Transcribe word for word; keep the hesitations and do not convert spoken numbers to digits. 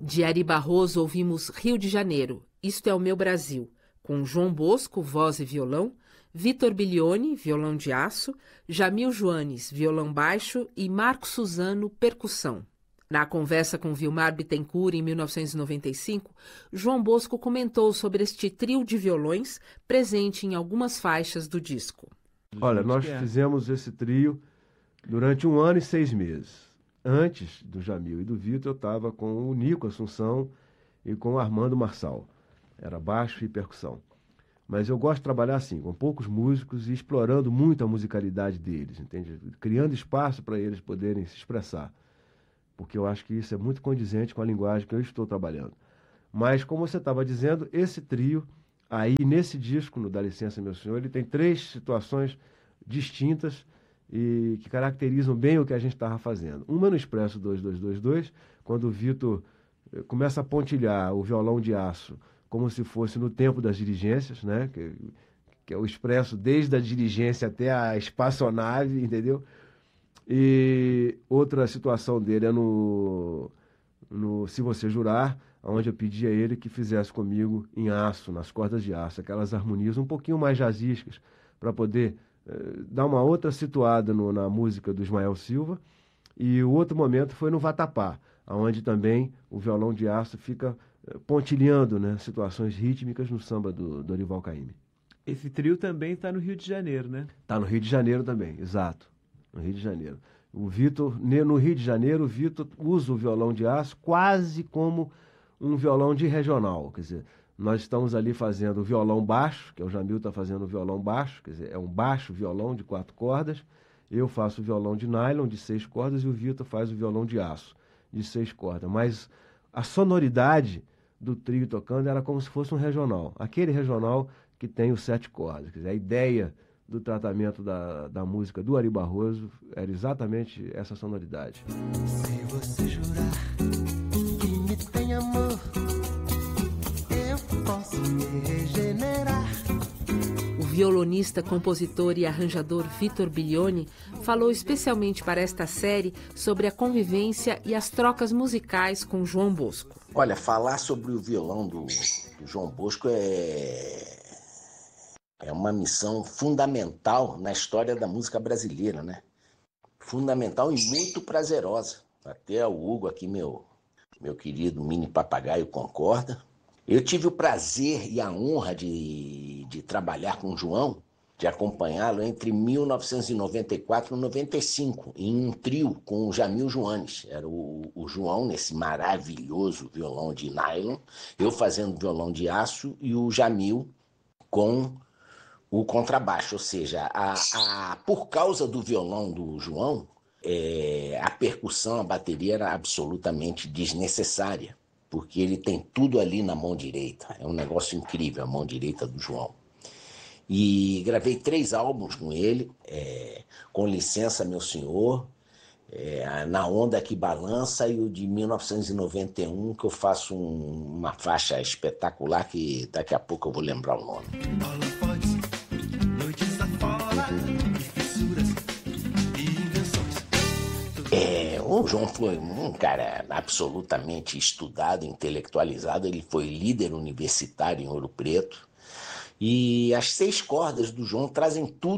De Ari Barroso ouvimos Rio de Janeiro, Isto é o Meu Brasil, com João Bosco, voz e violão, Vitor Bilioni, violão de aço, Jamil Joanes, violão baixo e Marco Suzano, percussão. Na conversa com Vilmar Bittencourt, em mil novecentos e noventa e cinco, João Bosco comentou sobre este trio de violões presente em algumas faixas do disco. Olha, nós fizemos esse trio durante um ano e seis meses. Antes do Jamil e do Vitor, eu estava com o Nico Assunção e com o Armando Marçal. Era baixo e percussão. Mas eu gosto de trabalhar assim, com poucos músicos e explorando muito a musicalidade deles, entende? Criando espaço para eles poderem se expressar. Porque eu acho que isso é muito condizente com a linguagem que eu estou trabalhando. Mas, como você estava dizendo, esse trio, aí nesse disco, no Dá Licença, Meu Senhor, ele tem três situações distintas e que caracterizam bem o que a gente estava fazendo. Uma no Expresso dois dois dois dois, quando o Vitor começa a pontilhar o violão de aço como se fosse no tempo das diligências, né? que, que é o Expresso desde a diligência até a espaçonave, entendeu? E outra situação dele é no, no Se Você Jurar, onde eu pedi a ele que fizesse comigo em aço, nas cordas de aço, aquelas harmonias um pouquinho mais jazzísticas, para poder eh, dar uma outra situada no, na música do Ismael Silva. E o outro momento foi no Vatapá, onde também o violão de aço fica eh, pontilhando, né, situações rítmicas no samba do Dorival Caymmi. Esse trio também está no Rio de Janeiro, né? Está no Rio de Janeiro também, exato. No Rio de Janeiro. O Vitor, no Rio de Janeiro, o Vitor usa o violão de aço quase como um violão de regional. Quer dizer, nós estamos ali fazendo o violão baixo, que é o Jamil está fazendo o violão baixo, quer dizer, é um baixo violão de quatro cordas. Eu faço o violão de nylon de seis cordas e o Vitor faz o violão de aço de seis cordas. Mas a sonoridade do trio tocando era como se fosse um regional. Aquele regional que tem os sete cordas. Quer dizer, a ideia do tratamento da, da música do Ari Barroso era exatamente essa sonoridade. Se você jurar que me tem amor, eu posso me regenerar. O violonista, compositor e arranjador Vitor Bilioni falou especialmente para esta série sobre a convivência e as trocas musicais com João Bosco. Olha, falar sobre o violão do, do João Bosco é... É uma missão fundamental na história da música brasileira, né? Fundamental e muito prazerosa. Até o Hugo aqui, meu, meu querido mini papagaio, concorda. Eu tive o prazer e a honra de, de trabalhar com o João, de acompanhá-lo entre mil novecentos e noventa e quatro e noventa e cinco, em um trio com o Jamil Joanes. Era o, o João nesse maravilhoso violão de nylon, eu fazendo violão de aço e o Jamil com o contrabaixo, ou seja, a, a, por causa do violão do João, é, a percussão, a bateria era absolutamente desnecessária, porque ele tem tudo ali na mão direita. É um negócio incrível, a mão direita do João. E gravei três álbuns com ele, é, Com Licença, Meu Senhor, é, Na Onda Que Balança e o de mil novecentos e noventa e um, que eu faço um, uma faixa espetacular que daqui a pouco eu vou lembrar o nome. É, o João foi um cara absolutamente estudado, intelectualizado. Ele foi líder universitário em Ouro Preto. E as seis cordas do João trazem tudo